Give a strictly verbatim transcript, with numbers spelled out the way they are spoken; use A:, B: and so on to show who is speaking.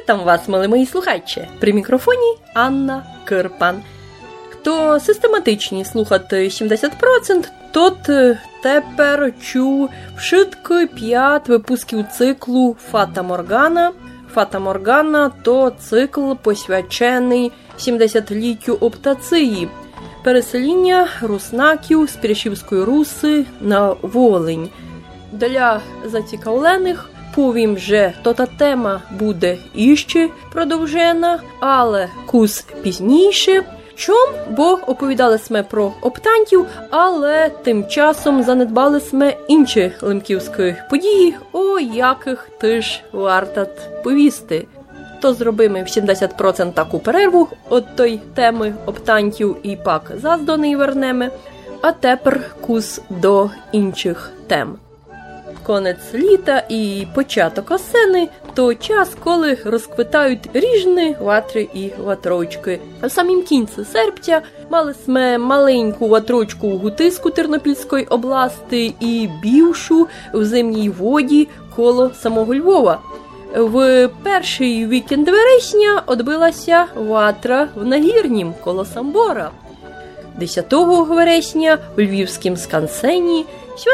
A: Вітам вас, мили мої слухачі! При мікрофоні Анна Кирпан. Хто систематичні слухати сімдесят процентів, тот тепер чув вшитки п'ять випусків циклу «Фата Моргана». «Фата Моргана» – то цикл, посвячений сімдесятиліттю оптації, пересеління руснаків з Піршівської Руси на Волинь. Для зацікавлених повім, що та тема буде іще продовжена, але кус пізніше. Чом? Бо оповідали сме про оптантів, але тим часом занедбали сме інші лемківські події, о яких теж варто повісти. То зробимо в сімдесят процентів таку перерву від той теми оптантів і пак заздоний вернемо, а тепер кус до інших тем. Конець літа і початок осени – то час, коли розквитають ріжни, ватри і ватрочки. А в самім кінці серпня мали сме маленьку ватрочку у Гутиску Тернопільської області і більшу в Зимній воді коло самого Львова. В перший вікенд вересня відбилася ватра в Нагірнім коло Самбора. десятого вересня в Львівськім Скансені